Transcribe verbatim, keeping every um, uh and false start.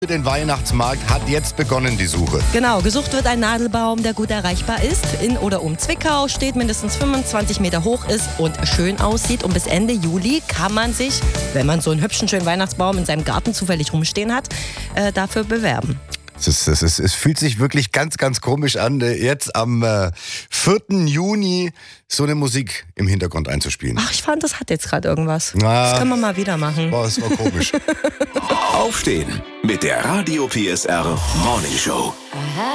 Für den Weihnachtsmarkt hat jetzt begonnen die Suche. Genau, gesucht wird ein Nadelbaum, der gut erreichbar ist. In oder um Zwickau, steht, mindestens fünfundzwanzig Meter hoch ist und schön aussieht. Und bis Ende Juli kann man sich, wenn man so einen hübschen, schönen Weihnachtsbaum in seinem Garten zufällig rumstehen hat, äh, dafür bewerben. Es, ist, es, ist, es fühlt sich wirklich ganz, ganz komisch an, jetzt am äh, vierten Juni so eine Musik im Hintergrund einzuspielen. Ach, ich fand, das hat jetzt gerade irgendwas. Na, das können wir mal wieder machen. Boah, das war komisch. Aufstehen mit der Radio P S R Morning Show.